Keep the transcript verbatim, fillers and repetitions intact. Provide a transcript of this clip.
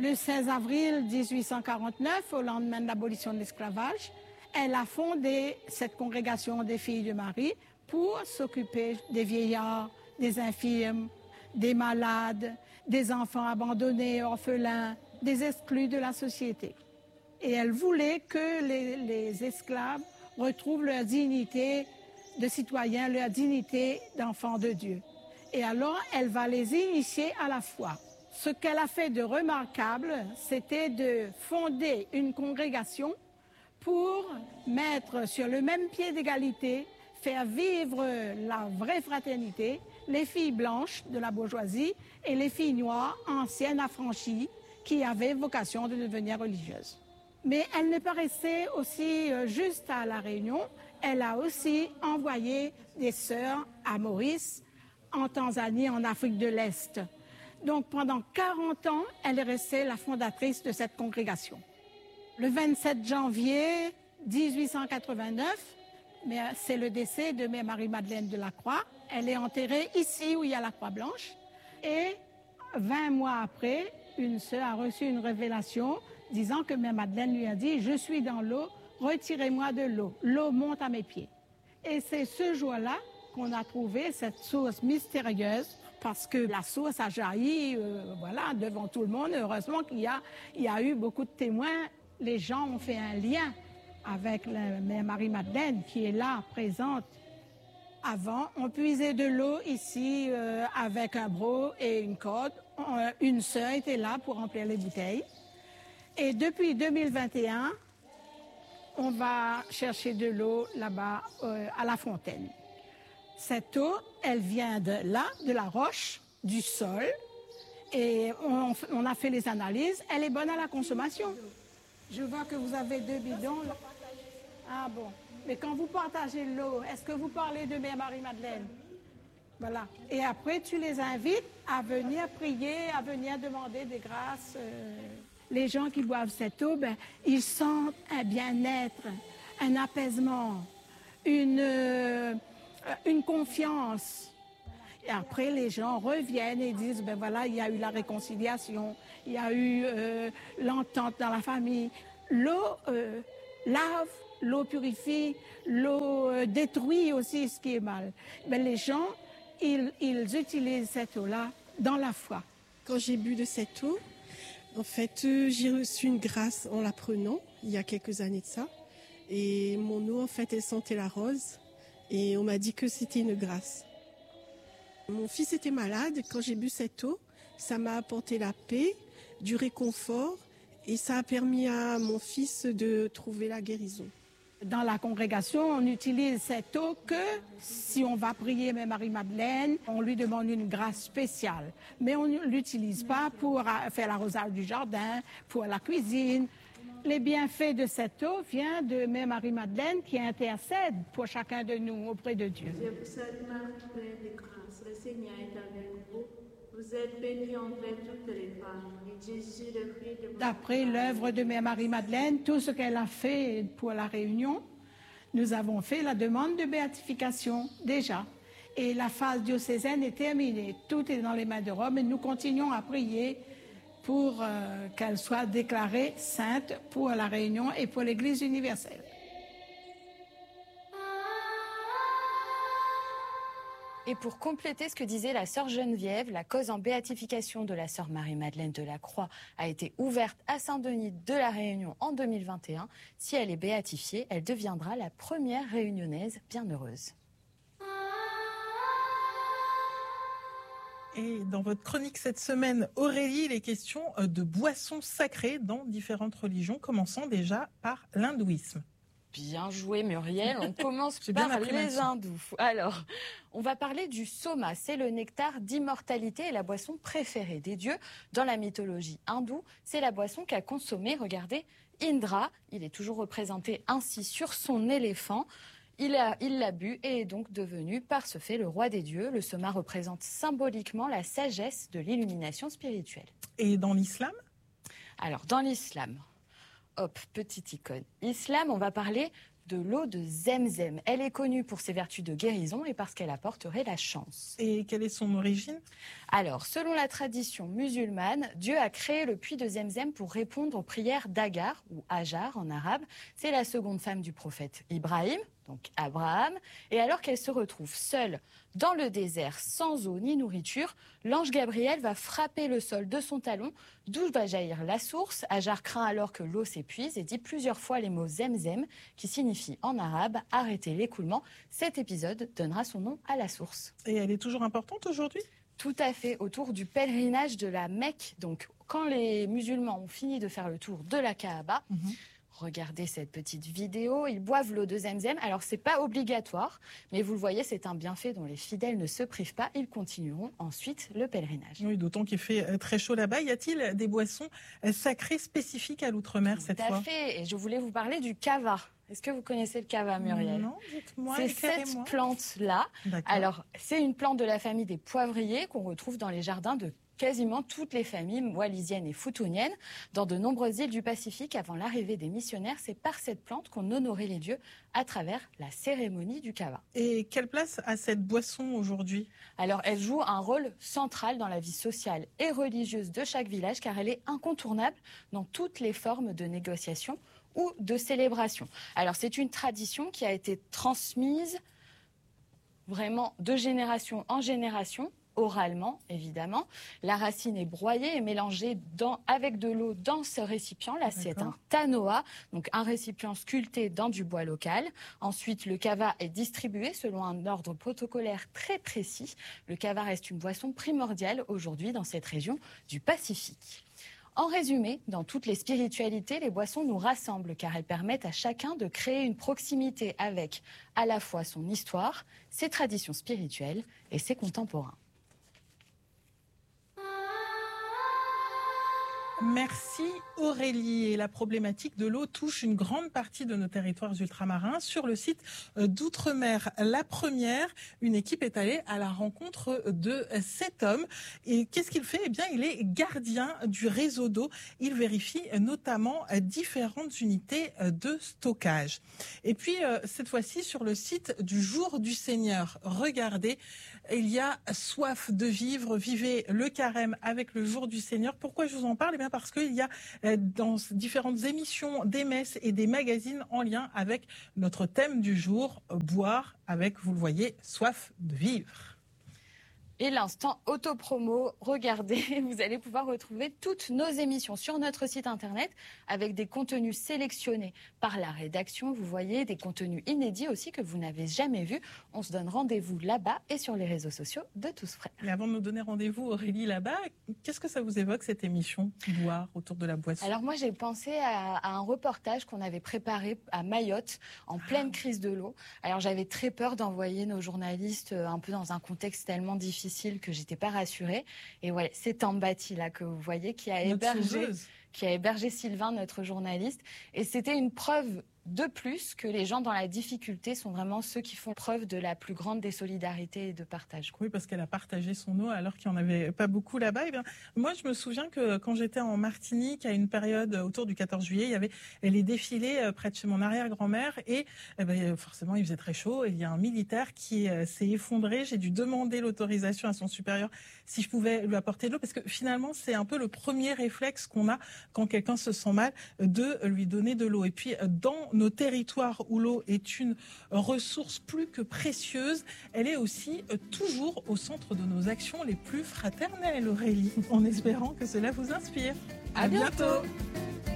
Le seize avril dix-huit cent quarante-neuf, au lendemain de l'abolition de l'esclavage, elle a fondé cette congrégation des filles de Marie pour s'occuper des vieillards, des infirmes, des malades, des enfants abandonnés, orphelins, des exclus de la société. Et elle voulait que les, les esclaves retrouvent leur dignité de citoyens, leur dignité d'enfants de Dieu. Et alors, elle va les initier à la foi. Ce qu'elle a fait de remarquable, c'était de fonder une congrégation pour mettre sur le même pied d'égalité, faire vivre la vraie fraternité, les filles blanches de la bourgeoisie et les filles noires, anciennes, affranchies, qui avaient vocation de devenir religieuses. Mais elle n'est pas restée aussi juste à La Réunion, elle a aussi envoyé des sœurs à Maurice, en Tanzanie, en Afrique de l'Est. Donc pendant quarante ans, elle est restée la fondatrice de cette congrégation. Le vingt-sept janvier dix-huit cent quatre-vingt-neuf, mais c'est le décès de Mère Marie-Madeleine de la Croix. Elle est enterrée ici où il y a la Croix Blanche. Et vingt mois après, une sœur a reçu une révélation disant que Mère Madeleine lui a dit « Je suis dans l'eau, retirez-moi de l'eau. L'eau monte à mes pieds. » Et c'est ce jour-là qu'on a trouvé cette source mystérieuse parce que la source a jailli euh, voilà, devant tout le monde. Heureusement qu'il y a, il y a eu beaucoup de témoins. Les gens ont fait un lien avec la Mère Marie-Madeleine qui est là, présente. Avant, on puisait de l'eau ici euh, avec un broc et une corde. On, une sœur était là pour remplir les bouteilles. Et depuis deux mille vingt et un, on va chercher de l'eau là-bas euh, à la fontaine. Cette eau, elle vient de là, de la roche, du sol, et on, on a fait les analyses. Elle est bonne à la consommation. Je vois que vous avez deux bidons. Ah bon. Mais quand vous partagez l'eau, est-ce que vous parlez de Mère Marie-Madeleine? Voilà. Et après, tu les invites à venir prier, à venir demander des grâces. Euh, les gens qui boivent cette eau, ben, ils sentent un bien-être, un apaisement, une... Euh, une confiance. Et après, les gens reviennent et disent, ben voilà, il y a eu la réconciliation, il y a eu euh, l'entente dans la famille. L'eau euh, lave, l'eau purifie, l'eau euh, détruit aussi ce qui est mal. Ben, les gens, ils, ils utilisent cette eau-là dans la foi. Quand j'ai bu de cette eau, en fait, euh, j'ai reçu une grâce en la prenant, il y a quelques années de ça. Et mon eau, en fait, elle sentait la rose. Et on m'a dit que c'était une grâce. Mon fils était malade. Quand j'ai bu cette eau, ça m'a apporté la paix, du réconfort et ça a permis à mon fils de trouver la guérison. Dans la congrégation, on utilise cette eau que si on va prier Mère Marie-Madeleine, on lui demande une grâce spéciale. Mais on ne l'utilise pas pour faire l'arrosage du jardin, pour la cuisine. Les bienfaits de cette eau viennent de Mère Marie-Madeleine qui intercède pour chacun de nous auprès de Dieu. Je vous salue Marie, pleine de grâce, le Seigneur est avec vous. Vous êtes bénie entre toutes les femmes, et Jésus, le fruit de votre... D'après l'œuvre de Mère Marie-Madeleine, tout ce qu'elle a fait pour la Réunion, nous avons fait la demande de béatification déjà. Et la phase diocésaine est terminée. Tout est dans les mains de Rome et nous continuons à prier pour euh, qu'elle soit déclarée sainte pour la Réunion et pour l'Église universelle. Et pour compléter ce que disait la sœur Geneviève, la cause en béatification de la sœur Marie-Madeleine de la Croix a été ouverte à Saint-Denis de la Réunion en deux mille vingt et un. Si elle est béatifiée, elle deviendra la première réunionnaise bienheureuse. Et dans votre chronique cette semaine, Aurélie, il est question de boissons sacrées dans différentes religions, commençant déjà par l'hindouisme. Bien joué Muriel, on commence par les hindous. Alors, on va parler du soma, c'est le nectar d'immortalité et la boisson préférée des dieux. Dans la mythologie hindoue, c'est la boisson qu'a consommée, regardez, Indra. Il est toujours représenté ainsi sur son éléphant. Il a, il l'a bu et est donc devenu par ce fait le roi des dieux. Le soma représente symboliquement la sagesse de l'illumination spirituelle. Et dans l'islam ? Alors, dans l'islam, hop, petite icône. Islam, on va parler de l'eau de Zemzem. Elle est connue pour ses vertus de guérison et parce qu'elle apporterait la chance. Et quelle est son origine? Alors, selon la tradition musulmane, Dieu a créé le puits de Zemzem pour répondre aux prières d'Agar, ou Hajar en arabe. C'est la seconde femme du prophète Ibrahim, donc Abraham. Et alors qu'elle se retrouve seule dans le désert, sans eau ni nourriture, l'ange Gabriel va frapper le sol de son talon, d'où va jaillir la source. Hajar craint alors que l'eau s'épuise et dit plusieurs fois les mots Zemzem, qui signifie en arabe « arrêter l'écoulement ». Cet épisode donnera son nom à la source. Et elle est toujours importante aujourd'hui ? Tout à fait, autour du pèlerinage de la Mecque. Donc, quand les musulmans ont fini de faire le tour de la Kaaba, mmh. regardez cette petite vidéo, ils boivent l'eau de Zemzem. Alors, ce n'est pas obligatoire, mais vous le voyez, c'est un bienfait dont les fidèles ne se privent pas. Ils continueront ensuite le pèlerinage. Oui, d'autant qu'il fait très chaud là-bas. Y a-t-il des boissons sacrées spécifiques à l'outre-mer cette fois ? Tout à fait, et je voulais vous parler du kava. Est-ce que vous connaissez le kava, Muriel? Non, dites-moi. C'est cette plante-là. Alors, c'est une plante de la famille des poivriers qu'on retrouve dans les jardins de quasiment toutes les familles wallisiennes et futuniennes. Dans de nombreuses îles du Pacifique, avant l'arrivée des missionnaires, c'est par cette plante qu'on honorait les dieux à travers la cérémonie du kava. Et quelle place a cette boisson aujourd'hui? Alors, elle joue un rôle central dans la vie sociale et religieuse de chaque village, car elle est incontournable dans toutes les formes de négociation ou de célébration. Alors, c'est une tradition qui a été transmise vraiment de génération en génération, oralement, évidemment. La racine est broyée et mélangée dans, avec de l'eau dans ce récipient. Là, c'est un tanoa, donc un récipient sculpté dans du bois local. Ensuite, le kava est distribué selon un ordre protocolaire très précis. Le kava reste une boisson primordiale aujourd'hui dans cette région du Pacifique. En résumé, dans toutes les spiritualités, les boissons nous rassemblent car elles permettent à chacun de créer une proximité avec à la fois son histoire, ses traditions spirituelles et ses contemporains. Merci Aurélie. Et la problématique de l'eau touche une grande partie de nos territoires ultramarins. Sur le site d'Outre-mer, la première, une équipe est allée à la rencontre de cet homme. Et qu'est-ce qu'il fait? Eh bien, il est gardien du réseau d'eau. Il vérifie notamment différentes unités de stockage. Et puis, cette fois-ci, sur le site du Jour du Seigneur, regardez, il y a soif de vivre. Vivez le carême avec le Jour du Seigneur. Pourquoi je vous en parle? Eh bien, parce qu'il y a dans différentes émissions des messes et des magazines en lien avec notre thème du jour, boire avec, vous le voyez, soif de vivre. Et l'instant autopromo, regardez, vous allez pouvoir retrouver toutes nos émissions sur notre site internet avec des contenus sélectionnés par la rédaction. Vous voyez, des contenus inédits aussi que vous n'avez jamais vus. On se donne rendez-vous là-bas et sur les réseaux sociaux de Tous Frères. Et avant de nous donner rendez-vous, Aurélie, là-bas, qu'est-ce que ça vous évoque cette émission, boire autour de la boisson? Alors moi, j'ai pensé à, à un reportage qu'on avait préparé à Mayotte en pleine ah. crise de l'eau. Alors j'avais très peur d'envoyer nos journalistes un peu dans un contexte tellement difficile que j'étais pas rassurée. Et voilà, c'est Tambati là que vous voyez qui a hébergé, qui a hébergé Sylvain, notre journaliste. Et c'était une preuve de plus que les gens dans la difficulté sont vraiment ceux qui font preuve de la plus grande des solidarités et de partage. Oui, parce qu'elle a partagé son eau alors qu'il n'y en avait pas beaucoup là-bas. Eh bien, moi, je me souviens que quand j'étais en Martinique, à une période autour du quatorze juillet, il y avait les défilés près de chez mon arrière-grand-mère et eh bien, forcément, il faisait très chaud. Et il y a un militaire qui s'est effondré. J'ai dû demander l'autorisation à son supérieur si je pouvais lui apporter de l'eau, parce que finalement, c'est un peu le premier réflexe qu'on a quand quelqu'un se sent mal, de lui donner de l'eau. Et puis, dans nos territoires où l'eau est une ressource plus que précieuse, elle est aussi toujours au centre de nos actions les plus fraternelles, Aurélie, en espérant que cela vous inspire. À, à bientôt, bientôt.